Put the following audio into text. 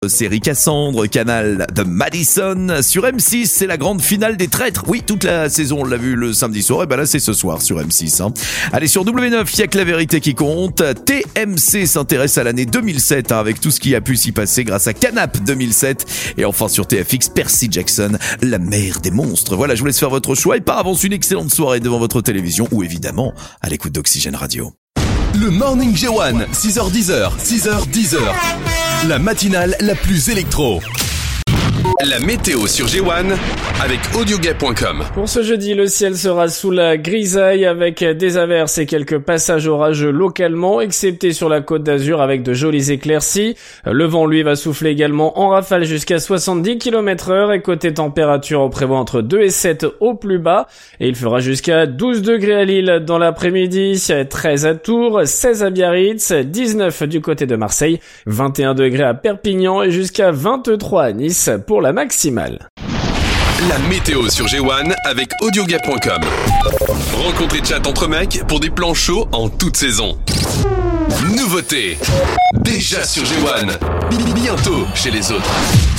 Série Cassandre, canal de Madison. Sur M6, c'est la grande finale des traîtres. Oui, toute la saison, on l'a vu le samedi soir. Et ben là, c'est ce soir sur M6. Allez, sur W9, il y a que la vérité qui compte. TMC s'intéresse à l'année 2007 avec tout ce qui a pu s'y passer grâce à Canap 2007. Et enfin sur TFX, Percy Jackson, la mère des monstres. Voilà, je vous laisse faire votre choix. Et par avance, une excellente soirée devant votre télévision ou évidemment à l'écoute d'Oxygène Radio. Le Morning J1, 6h10h, 6h10h. La matinale la plus électro. La météo sur J1 avec audiogay.com. Pour ce jeudi, le ciel sera sous la grisaille avec des averses et quelques passages orageux localement, excepté sur la côte d'Azur avec de jolies éclaircies. Le vent, lui, va souffler également en rafale jusqu'à 70 km/h et côté température, on prévoit entre 2 et 7 au plus bas. Et il fera jusqu'à 12 degrés à Lille dans l'après-midi, 13 à Tours, 16 à Biarritz, 19 du côté de Marseille, 21 degrés à Perpignan et jusqu'à 23 à Nice pour la maximale. La météo sur J1 avec audiogay.com. Rencontre et chat entre mecs pour des plans chauds en toute saison. Nouveauté. Déjà sur J1. Bientôt chez les autres.